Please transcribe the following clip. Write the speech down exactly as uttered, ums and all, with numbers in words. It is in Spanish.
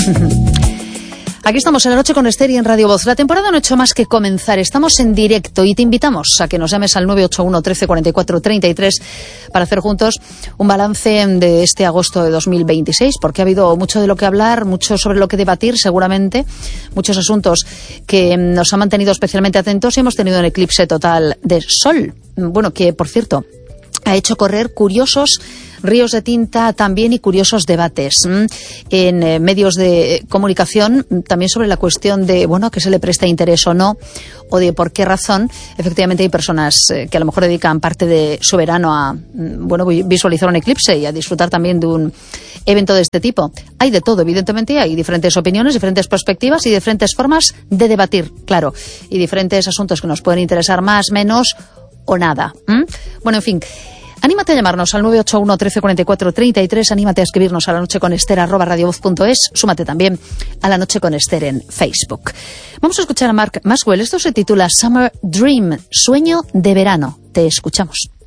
Aquí estamos en La Noche con Esther y en Radio Voz. La temporada no ha hecho más que comenzar. Estamos en directo y te invitamos a que nos llames al nueve ocho uno, trece, cuarenta y cuatro, treinta y tres para hacer juntos un balance de este agosto de dos mil veintiséis, porque ha habido mucho de lo que hablar, mucho sobre lo que debatir, seguramente, muchos asuntos que nos han mantenido especialmente atentos y hemos tenido un eclipse total de sol. Bueno, que, por cierto, ha hecho correr curiosos ríos de tinta también y curiosos debates ¿m? en eh, medios de comunicación, también sobre la cuestión de, bueno, que se le presta interés o no, o de por qué razón. Efectivamente hay personas eh, que a lo mejor dedican parte de su verano a, bueno, visualizar un eclipse y a disfrutar también de un evento de este tipo. Hay de todo, evidentemente, hay diferentes opiniones, diferentes perspectivas y diferentes formas de debatir, claro, y diferentes asuntos que nos pueden interesar más, menos o nada. ¿m? Bueno, en fin, anímate a llamarnos al nueve ocho uno, trece, cuarenta y cuatro, treinta y tres, anímate a escribirnos a la noche con Esther arroba radiovoz punto es, súmate también a La Noche con Esther en Facebook. Vamos a escuchar a Mark Maxwell. Esto se titula Summer Dream, sueño de verano. Te escuchamos.